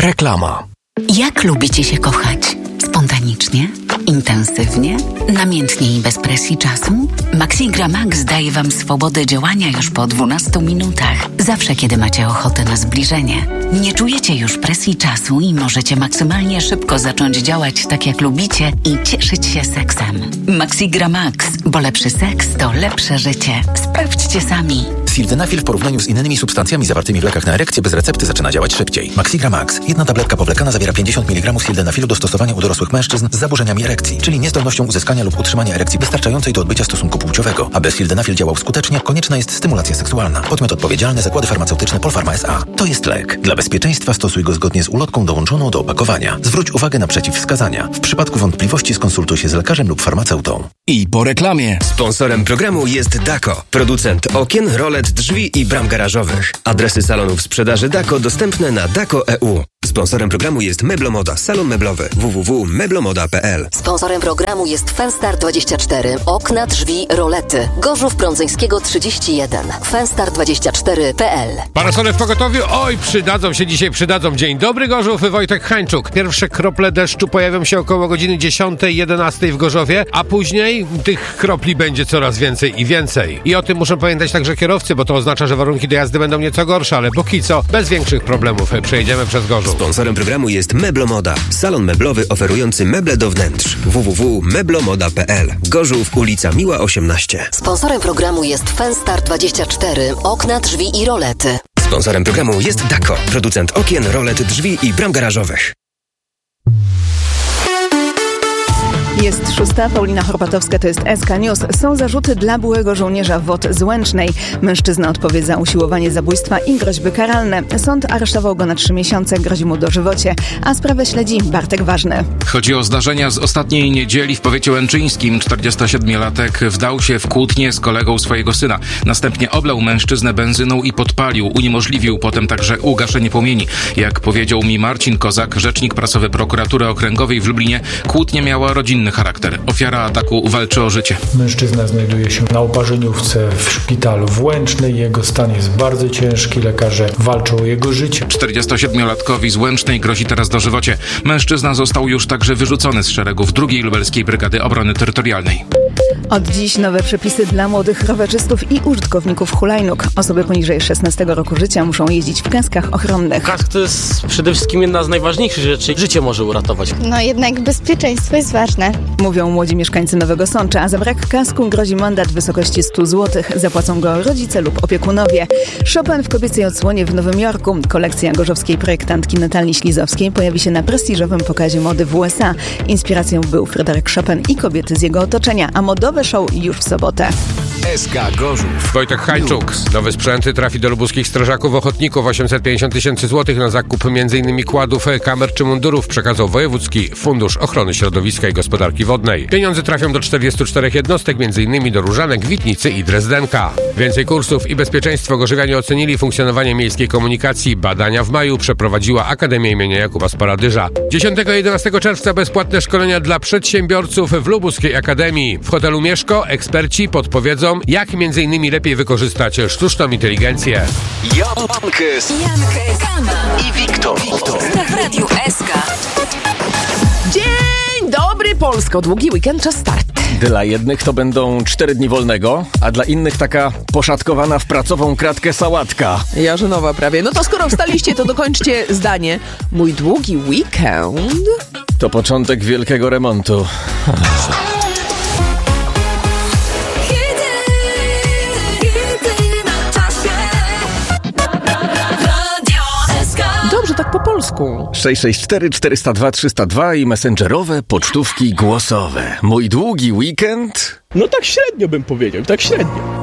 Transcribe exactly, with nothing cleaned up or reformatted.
Reklama. Jak lubicie się kochać? Spontanicznie? Intensywnie? Namiętnie i bez presji czasu? Maxigra Max daje Wam swobodę działania już po dwunastu minutach. Zawsze, kiedy macie ochotę na zbliżenie. Nie czujecie już presji czasu i możecie maksymalnie szybko zacząć działać tak, jak lubicie i cieszyć się seksem. Maxigra Max, bo lepszy seks to lepsze życie. Sprawdźcie sami. Sildenafil w porównaniu z innymi substancjami zawartymi w lekach na erekcję bez recepty zaczyna działać szybciej. Maxigra Max. Jedna tabletka powlekana zawiera pięćdziesiąt miligramów sildenafilu do stosowania u dorosłych mężczyzn z zaburzeniami erekcji, czyli niezdolnością uzyskania lub utrzymania erekcji wystarczającej do odbycia stosunku płciowego. Aby sildenafil działał skutecznie, konieczna jest stymulacja seksualna. Podmiot odpowiedzialny: Zakłady Farmaceutyczne Polpharma S A. To jest lek. Dla bezpieczeństwa stosuj go zgodnie z ulotką dołączoną do opakowania. Zwróć uwagę na przeciwwskazania. W przypadku wątpliwości skonsultuj się z lekarzem lub farmaceutą. I po reklamie. Sponsorem programu jest Dako, producent okien, rolet, drzwi i bram garażowych. Adresy salonów sprzedaży Dako dostępne na dako kropka e u. Sponsorem programu jest Meblomoda, salon meblowy w w w kropka meblomoda kropka p l. Sponsorem programu jest Fenstar dwadzieścia cztery, okna, drzwi, rolety. Gorzów Prądzyńskiego trzydzieści jeden. Fenstar dwadzieścia cztery kropka p l. Parasole w pogotowiu? Oj, przydadzą się dzisiaj, przydadzą. Dzień dobry, Gorzów, Wojtek Hańczuk. Pierwsze krople deszczu pojawią się około godziny dziesiątej, jedenastej w Gorzowie, a później tych kropli będzie coraz więcej i więcej. I o tym muszą pamiętać także kierowcy, bo to oznacza, że warunki do jazdy będą nieco gorsze, ale póki co bez większych problemów przejedziemy przez Gorzów. Sponsorem programu jest Meblomoda, salon meblowy oferujący meble do wnętrz. w w w kropka meblomoda kropka p l. Gorzów, ulica Miła osiemnaście. Sponsorem programu jest Fenstar dwadzieścia cztery, okna, drzwi i rolety. Sponsorem programu jest Dako, producent okien, rolet, drzwi i bram garażowych. Jest szósta, Paulina Horpatowska, to jest S K News. Są zarzuty dla byłego żołnierza W O T z Łęcznej. Mężczyzna odpowie za usiłowanie zabójstwa i groźby karalne. Sąd aresztował go na trzy miesiące, grozi mu dożywocie, a sprawę śledzi Bartek Ważny. Chodzi o zdarzenia z ostatniej niedzieli w powiecie łęczyńskim. czterdziestosiedmiolatek wdał się w kłótnię z kolegą swojego syna. Następnie oblał mężczyznę benzyną i podpalił. Uniemożliwił potem także ugaszenie płomieni. Jak powiedział mi Marcin Kozak, rzecznik prasowy prokuratury okręgowej w Lublinie, kłótnia miała rodzinny charakter. Ofiara ataku walczy o życie. Mężczyzna znajduje się na oparzeniówce w szpitalu w Łęcznej. Jego stan jest bardzo ciężki. Lekarze walczą o jego życie. czterdziestosiedmiolatkowi z Łęcznej grozi teraz dożywocie. Mężczyzna został już także wyrzucony z szeregów drugiej Lubelskiej Brygady Obrony Terytorialnej. Od dziś nowe przepisy dla młodych rowerzystów i użytkowników hulajnóg. Osoby poniżej szesnastego roku życia muszą jeździć w kaskach ochronnych. Kask to jest przede wszystkim jedna z najważniejszych rzeczy. Życie może uratować. No jednak bezpieczeństwo jest ważne. Mówią młodzi mieszkańcy Nowego Sącza, a za brak kasku grozi mandat w wysokości stu złotych. Zapłacą go rodzice lub opiekunowie. Chopin w kobiecej odsłonie w Nowym Jorku. Kolekcja gorzowskiej projektantki Natalii Ślizowskiej pojawi się na prestiżowym pokazie mody w U S A. Inspiracją był Fryderyk Chopin i kobiety z jego otoczenia, a modowe show już w sobotę. S K Gorzów. Wojtek Hańczuk. Nowe sprzęty trafi do lubuskich strażaków ochotników. osiemset pięćdziesiąt tysięcy złotych na zakup m.in. kładów, kamer czy mundurów przekazał Wojewódzki Fundusz Ochrony Środowiska i Gospodarki Wodnej. Pieniądze trafią do czterdziestu czterech jednostek, m.in. do Różanek, Witnicy i Drezdenka. Więcej kursów i bezpieczeństwo gorzowianie ocenili funkcjonowanie miejskiej komunikacji. Badania w maju przeprowadziła Akademia imienia Jakuba z Paradyża. dziesiątego i jedenastego czerwca bezpłatne szkolenia dla przedsiębiorców w Lubuskiej Akademii. W hotelu Mieszko eksperci podpowiedzą, jak m.in. lepiej wykorzystać sztuczną inteligencję. Jankes, Jankes, Kama i Wiktor. w Radiu S K. Dzień dobry Polsko, długi weekend, czas start. Dla jednych to będą cztery dni wolnego, a dla innych taka poszatkowana w pracową kratkę sałatka. Jarzynowa prawie. No to skoro wstaliście, to dokończcie zdanie. Mój długi weekend to początek wielkiego remontu. Dobrze, tak po polsku. sześć sześć cztery czterysta dwa trzysta dwa i messengerowe pocztówki głosowe. Mój długi weekend? No tak średnio bym powiedział, tak średnio.